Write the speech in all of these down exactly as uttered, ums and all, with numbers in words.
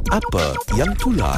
Apa yang tular?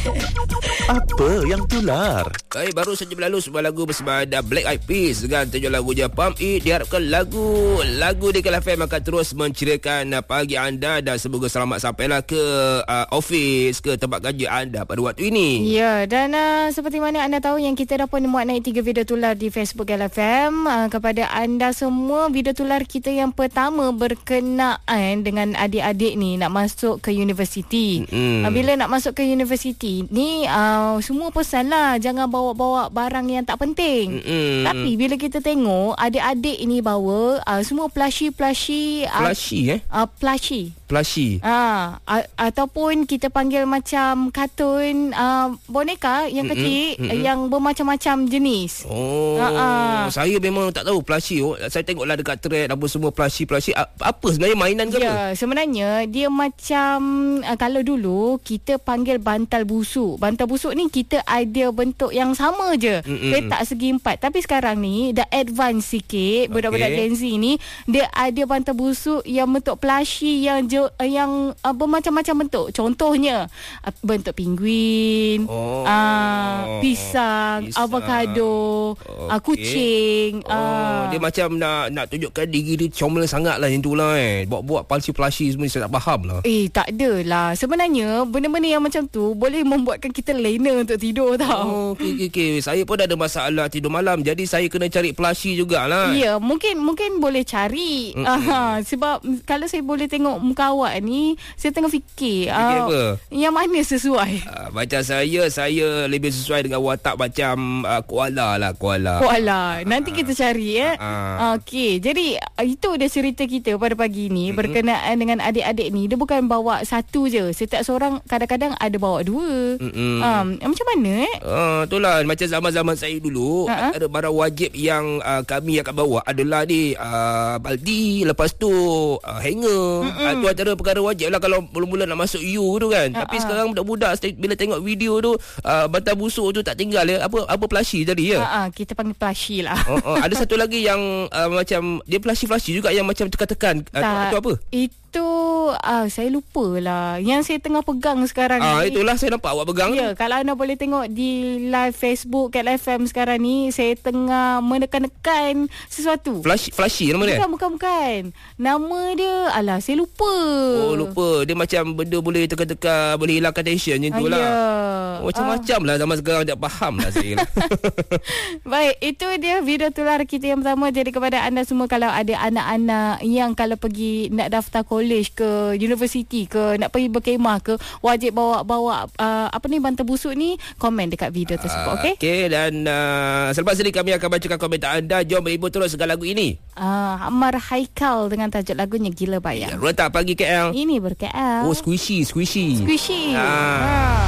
Apa yang tular? Baik, baru saja berlalu sebuah lagu bersama The Black Eyed Peas dengan tajuk lagunya Pump It. Diharapkan lagu lagu di Kala F M akan terus menceriakan pagi anda dan semoga selamat sampailah ke uh, office, ke tempat kerja anda pada waktu ini. Ya, dan uh, seperti mana anda tahu yang kita dah pun muat naik tiga video tular di Facebook Kala F M. Uh, kepada anda semua, video tular kita yang pertama berkenaan dengan adik-adik ni nak masuk ke universiti. Mm-hmm. Uh, bila nak masuk ke universiti ni, uh, semua pesan lah jangan bawa-bawa barang yang tak penting. Mm-hmm. Tapi bila kita tengok adik-adik ini bawa uh, semua plushie-plushie uh, Plushie eh? Uh, plushie. Plushie. Ah, a- ataupun kita panggil macam kartun uh, boneka yang Mm-mm, kecil mm-mm. yang bermacam-macam jenis. Oh, uh-uh. saya memang tak tahu plushie. Oh, saya tengoklah dekat thread apa semua plushie-plushie. Apa sebenarnya mainan ke ya, apa? sebenarnya dia macam uh, kalau dulu kita panggil bantal busuk. Bantal busuk ni kita ada bentuk yang sama je. Mm-mm. Petak segi empat. Tapi sekarang ni dah advance sikit. Budak-budak Okay. Gen Z ni dia ada bantal busuk yang bentuk plushie yang je, uh, yang uh, bermacam-macam bentuk. Contohnya uh, bentuk penguin, Oh. uh, pisang, Pisang. avocado, uh, Okey. kucing. Oh, uh, dia macam nak nak tunjukkan diri dia comel sangat lah yang tu lah eh. Buat-buat plushie-plushie semua ni saya tak faham lah. Eh, tak adalah. Sebenarnya, benda-benda yang macam tu boleh membuatkan kita lena untuk tidur tau. Oh, okey, okey, okey. Saya pun ada masalah tidur malam. Jadi saya kena cari plushie jugalah. Ya, mungkin mungkin boleh cari. Aha, sebab kalau saya boleh tengok muka awak ni, saya tengah fikir. Fikir ah, apa? Yang mana sesuai? Uh, macam saya, saya lebih sesuai dengan watak macam uh, koala lah, koala. Koala. Nanti kita cari eh. Ah. Okey, jadi uh, itu dia cerita kita pada pagi ni mm-hmm. berkenaan dengan adik-adik ni. Dia bukan bawa satu je. Setiap seorang kadang-kadang ada bawa dua. Mm-mm. Um, macam mana eh? Uh, itulah macam zaman-zaman saya dulu uh-huh. ada barang wajib yang uh, kami akan bawa adalah ni uh, baldi, lepas tu uh, hanger. Uh, tu antara perkara wajib lah kalau mula-mula nak masuk U tu kan. Uh-huh. Tapi sekarang budak-budak bila tengok video tu uh, bantal busuk tu tak tinggal ya. Apa apa plushie tadi ya? Uh-huh. Kita panggil plushie lah. Oh, oh. Ada satu lagi yang uh, macam dia plushie-plushie juga yang macam tekan-tekan. Uh, Tak, itu apa? Itu ah, saya lupa lah. Yang saya tengah pegang sekarang Ah, ni. itulah saya nampak awak pegang. Ya, kalau anda boleh tengok di live Facebook Kala F M sekarang ni, saya tengah menekan-nekan sesuatu. Flash, flashy nama dia? Bukan, bukan, bukan. Nama dia, alah, saya lupa. Oh, lupa. Dia macam benda boleh tekan-tekan, boleh hilangkan tension macam tu Ah, lah. ya. Oh, macam-macam lah zaman sekarang tak faham lah saya. Baik, itu dia video tular kita yang pertama. Jadi kepada anda semua, kalau ada anak-anak yang kalau pergi nak daftar college ke universiti ke, nak pergi berkemah ke, wajib bawa-bawa uh, apa ni, bantal busuk ni, komen dekat video tersebut. uh, Okey? Okey, dan uh, selepas ini kami akan bacakan komentar anda. Jom ibu terus dengan lagu ini. Uh, Ammar Haikal dengan tajuk lagunya Gila Bayang. Ya, Rotak Pagi K L. Ini ber-K L. Oh, squishy, squishy. Squishy. Ah. Ha.